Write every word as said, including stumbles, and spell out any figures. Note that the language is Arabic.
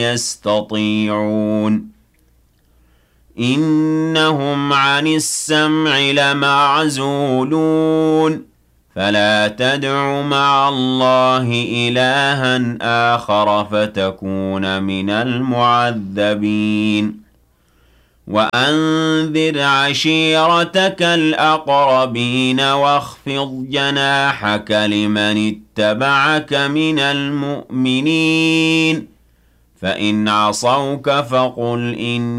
يستطيعون إنهم عن السمع لمعزولون فلا تدع مع الله إلها آخر فتكون من المعذبين وأنذر عشيرتك الأقربين واخفض جناحك لمن اتبعك من المؤمنين فإن عصوك فقل إن